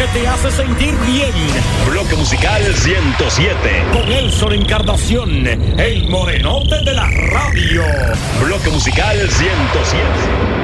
que te hace sentir bien. Bloque musical 107. Con Elson Encarnación, el morenote de la radio. Bloque musical 107.